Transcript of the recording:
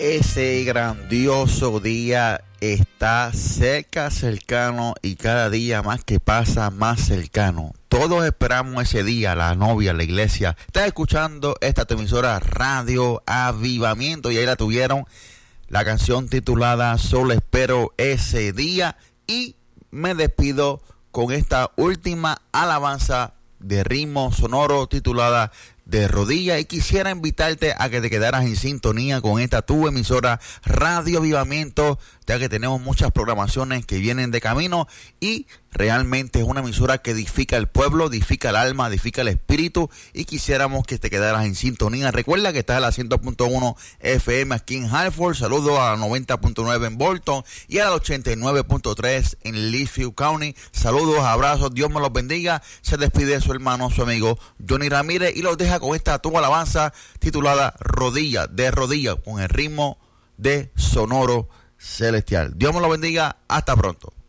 Ese grandioso día está cercano y cada día más que pasa más cercano. Todos esperamos ese día, la novia, la iglesia. Estás escuchando esta emisora Radio Avivamiento y ahí la tuvieron, la canción titulada Solo espero ese día, y me despido con esta última alabanza de ritmo sonoro titulada De Rodillas, y quisiera invitarte a que te quedaras en sintonía con esta tu emisora Radio Avivamiento, ya que tenemos muchas programaciones que vienen de camino y realmente es una emisora que edifica el pueblo, edifica el alma, edifica el espíritu, y quisiéramos que te quedaras en sintonía. Recuerda que estás a la 100.1 FM aquí en Hartford, saludos a la 90.9 en Bolton y a la 89.3 en Litchfield County. Saludos, abrazos, Dios me los bendiga. Se despide su hermano, su amigo Johnny Ramírez, y los deja con esta tu alabanza titulada Rodillas, de rodillas, con el ritmo de sonoro celestial. Dios me los bendiga, hasta pronto.